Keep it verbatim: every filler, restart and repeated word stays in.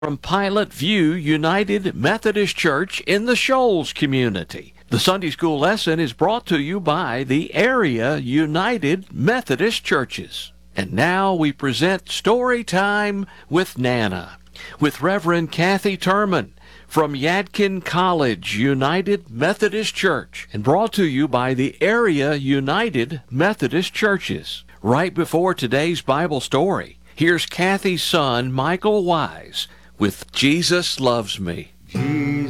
from Pilot View United Methodist Church in the Shoals community. The Sunday School lesson is brought to you by the Area United Methodist Churches. And now we present Story Time with Nana, with Reverend Kathy Turman from Yadkin College United Methodist Church, and brought to you by the Area United Methodist Churches. Right before today's Bible story, here's Kathy's son, Michael Wise, with Jesus Loves Me. Jesus